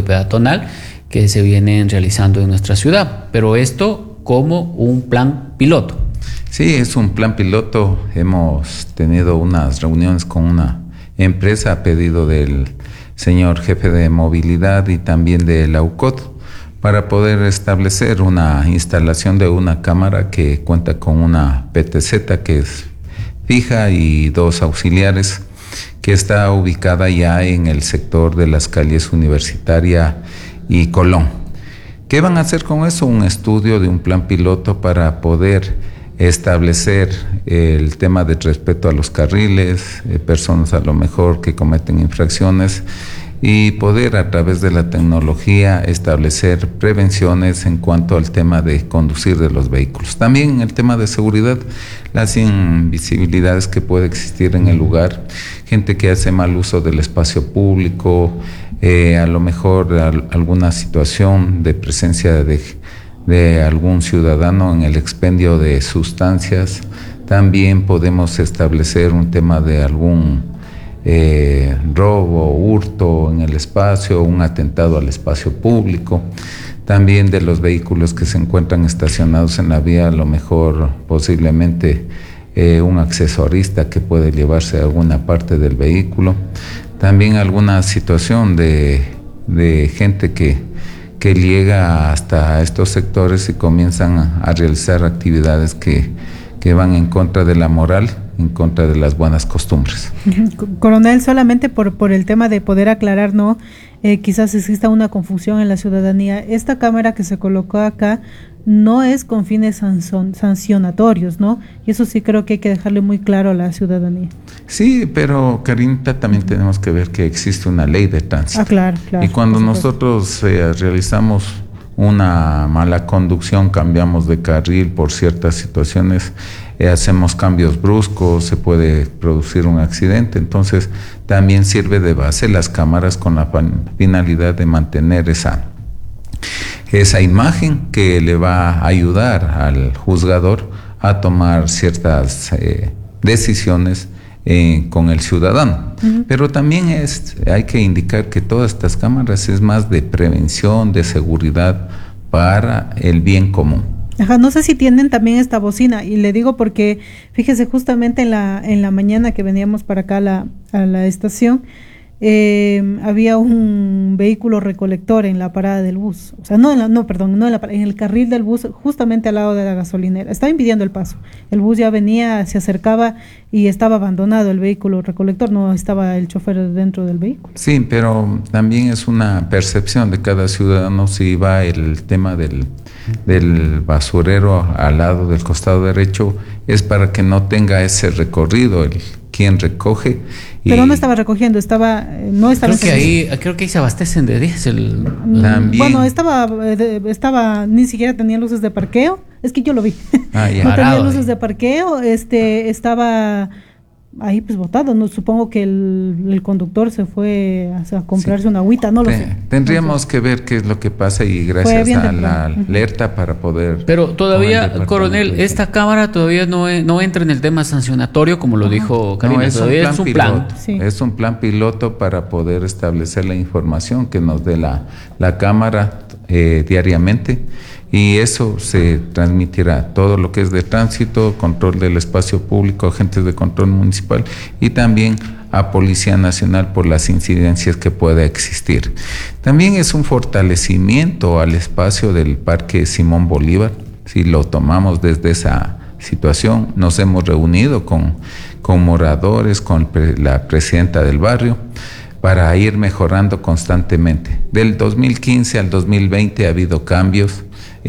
cruce peatonal que se vienen realizando en nuestra ciudad, pero esto como un plan piloto. Sí, es un plan piloto. Hemos tenido unas reuniones con una empresa a pedido del señor jefe de movilidad y también de la UCOT para poder establecer una instalación de una cámara que cuenta con una PTZ que es fija y 2 auxiliares, que está ubicada ya en el sector de las calles Universitaria y Colón. ¿Qué van a hacer con eso? Un estudio de un plan piloto para poder establecer el tema de respeto a los carriles, personas a lo mejor que cometen infracciones, y poder a través de la tecnología establecer prevenciones en cuanto al tema de conducir de los vehículos. También el tema de seguridad, las invisibilidades que puede existir en el lugar, gente que hace mal uso del espacio público, a lo mejor alguna situación de presencia de algún ciudadano en el expendio de sustancias. También podemos establecer un tema de algún robo, hurto en el espacio, un atentado al espacio público. También de los vehículos que se encuentran estacionados en la vía, a lo mejor posiblemente un accesorista que puede llevarse alguna parte del vehículo. También alguna situación de gente que llega hasta estos sectores y comienzan a realizar actividades que van en contra de la moral, en contra de las buenas costumbres. Coronel, solamente por el tema de poder aclarar, ¿no? Quizás exista una confusión en la ciudadanía. Esta cámara que se colocó acá no es con fines sancionatorios, ¿no? Y eso sí creo que hay que dejarle muy claro a la ciudadanía. Sí, pero Karinita, también tenemos que ver que existe una ley de tránsito. Claro. Y cuando nosotros realizamos una mala conducción, cambiamos de carril por ciertas situaciones, hacemos cambios bruscos, se puede producir un accidente. Entonces también sirve de base las cámaras con la finalidad de mantener esa imagen que le va a ayudar al juzgador a tomar ciertas decisiones con el ciudadano. Pero también hay que indicar que todas estas cámaras es más de prevención, de seguridad para el bien común. No sé si tienen también esta bocina, y le digo porque fíjese, justamente en la mañana que veníamos para acá a la estación, había un vehículo recolector en la parada del bus, o sea, en el carril del bus, justamente al lado de la gasolinera. Estaba impidiendo el paso. El bus ya venía, se acercaba y estaba abandonado el vehículo recolector, no estaba el chofer dentro del vehículo. Sí, pero también es una percepción de cada ciudadano si va el tema del basurero al lado del costado derecho, es para que no tenga ese recorrido quien recoge. Pero no estaba recogiendo, no estaba. Creo que ahí se abastecen de diésel. Bueno, estaba, ni siquiera tenía luces de parqueo. Es que yo lo vi. No tenía luces de parqueo, estaba ahí pues botado. No, supongo que el conductor se fue a comprarse una agüita, no lo sé. Tendríamos que ver qué es lo que pasa y gracias a la alerta para poder. Pero todavía, coronel, esta cámara todavía no entra en el tema sancionatorio, como lo dijo Karina. Todavía es un plan. Sí. Es un plan piloto para poder establecer la información que nos dé la cámara diariamente. Y eso se transmitirá, todo lo que es de tránsito, control del espacio público, agentes de control municipal y también a Policía Nacional por las incidencias que pueda existir. También es un fortalecimiento al espacio del Parque Simón Bolívar. Si lo tomamos desde esa situación, nos hemos reunido con moradores, con la presidenta del barrio, para ir mejorando constantemente. Del 2015 al 2020 ha habido cambios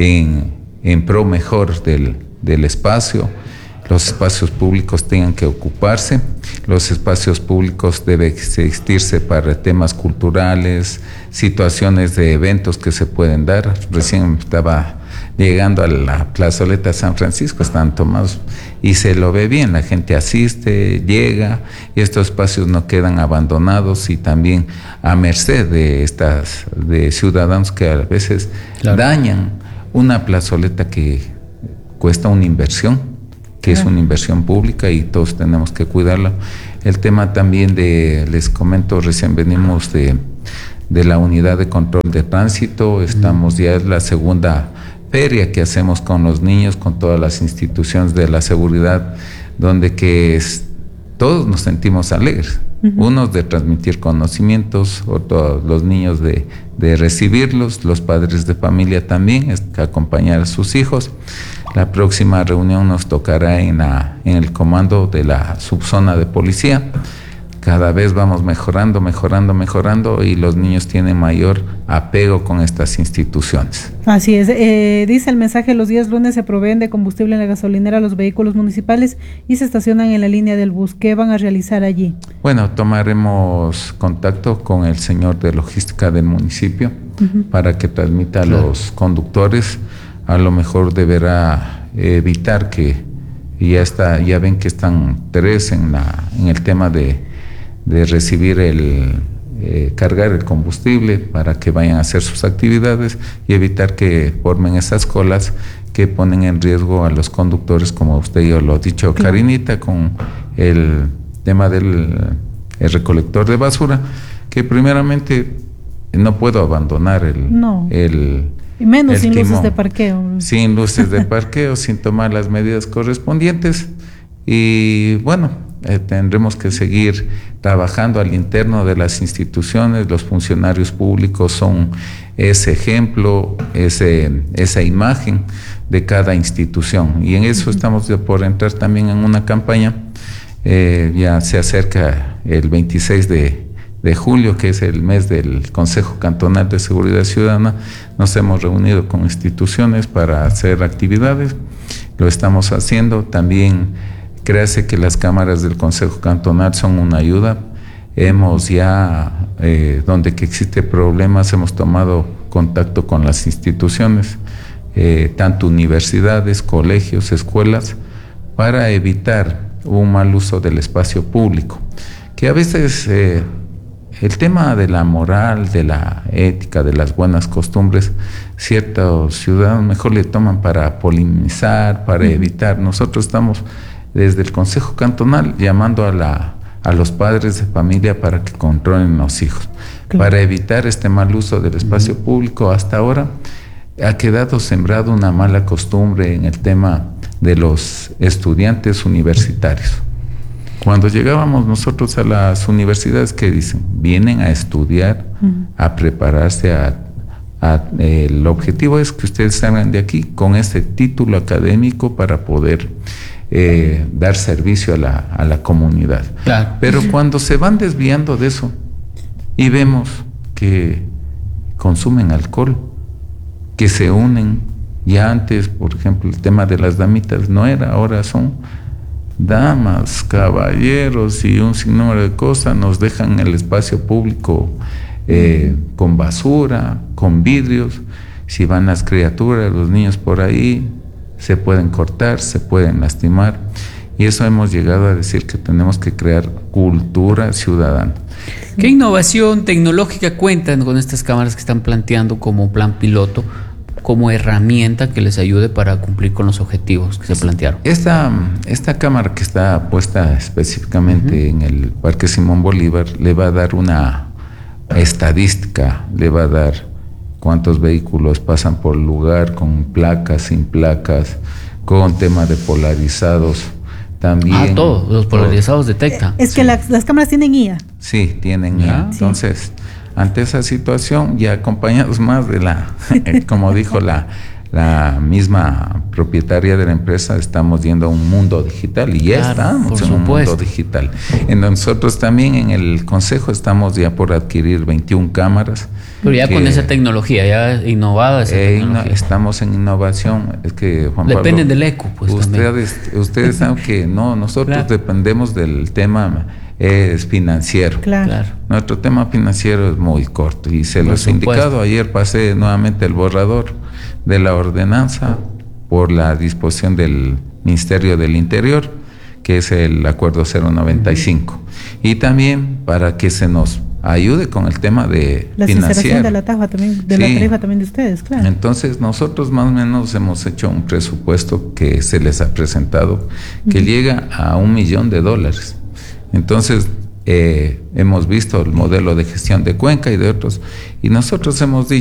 en pro mejor del espacio. Los espacios públicos tengan que ocuparse, los espacios públicos deben existirse para temas culturales, situaciones de eventos que se pueden dar. Recién estaba llegando a la plazoleta San Francisco, están tomados y se lo ve bien, la gente asiste, llega y estos espacios no quedan abandonados y también a merced de ciudadanos que a veces dañan una plazoleta que cuesta una inversión, que es una inversión pública y todos tenemos que cuidarla. El tema también les comento, recién venimos de de la unidad de control de tránsito. Estamos ya, es la segunda feria que hacemos con los niños, con todas las instituciones de la seguridad, donde todos nos sentimos alegres. Unos de transmitir conocimientos, otros los niños de recibirlos, los padres de familia también, acompañar a sus hijos. La próxima reunión nos tocará en el comando de la subzona de policía. Cada vez vamos mejorando y los niños tienen mayor apego con estas instituciones. Así es. Dice el mensaje: los días lunes se proveen de combustible en la gasolinera a los vehículos municipales y se estacionan en la línea del bus. ¿Qué van a realizar allí? Bueno, tomaremos contacto con el señor de logística del municipio para que transmita a los conductores. A lo mejor deberá evitar que ya ven que están 3 en el tema de recibir cargar el combustible para que vayan a hacer sus actividades y evitar que formen esas colas que ponen en riesgo a los conductores, como usted ya lo ha dicho, claro. Karinita, con el tema del recolector de basura, que primeramente no puedo abandonar y menos sin luces de parqueo. Sin luces de parqueo, sin tomar las medidas correspondientes. Y bueno, tendremos que seguir trabajando al interno de las instituciones. Los funcionarios públicos son ese ejemplo, esa imagen de cada institución. Y en eso estamos por entrar también en una campaña. Ya se acerca el 26 de julio, que es el mes del Consejo Cantonal de Seguridad Ciudadana. Nos hemos reunido con instituciones para hacer actividades. Lo estamos haciendo. También créase que las cámaras del Consejo Cantonal son una ayuda. Hemos ya, donde que existe problemas, hemos tomado contacto con las instituciones, tanto universidades, colegios, escuelas, para evitar un mal uso del espacio público. Que a veces el tema de la moral, de la ética, de las buenas costumbres, ciertos ciudadanos mejor le toman para polemizar, para evitar. Nosotros estamos desde el Consejo Cantonal llamando a los padres de familia para que controlen los hijos, claro, para evitar este mal uso del espacio público. Hasta ahora ha quedado sembrado una mala costumbre en el tema de los estudiantes universitarios. Cuando llegábamos nosotros a las universidades, ¿qué dicen? Vienen a estudiar, a prepararse, el objetivo es que ustedes salgan de aquí con este título académico para poder dar servicio a la comunidad. Claro. Pero cuando se van desviando de eso y vemos que consumen alcohol, que se unen, ya antes, por ejemplo, el tema de las damitas no era, ahora son damas, caballeros y un sinnúmero de cosas, nos dejan el espacio público con basura, con vidrios. Si van las criaturas, los niños por ahí, se pueden cortar, se pueden lastimar, y eso hemos llegado a decir que tenemos que crear cultura ciudadana. ¿Qué innovación tecnológica cuentan con estas cámaras que están planteando como plan piloto, como herramienta que les ayude para cumplir con los objetivos que se plantearon? Esta cámara que está puesta específicamente en el Parque Simón Bolívar le va a dar una estadística, le va a dar cuántos vehículos pasan por lugar, con placas, sin placas, con tema de polarizados también. Todos los polarizados detecta. Es que las cámaras tienen IA. Sí, tienen IA. Entonces, ante esa situación, ya acompañados más de como dijo la misma propietaria de la empresa, estamos yendo a un mundo digital, y ya estamos en un mundo digital. Nosotros también en el Consejo estamos ya por adquirir 21 cámaras. Pero ya con esa tecnología, ya innovada esa tecnología. Estamos en innovación. Es que, Juan Pablo, dependen del eco, pues ustedes saben que no, nosotros dependemos del tema financiero. Claro. Nuestro tema financiero es muy corto, y se los he indicado. Ayer pasé nuevamente el borrador de la ordenanza por la disposición del Ministerio del Interior, que es el acuerdo 095, y también para que se nos ayude con el tema de la financiero de la tarifa también, la tarifa también de ustedes, claro. Entonces nosotros más o menos hemos hecho un presupuesto que se les ha presentado, que llega a $1 millón. Entonces hemos visto el modelo de gestión de Cuenca y de otros, y nosotros hemos dicho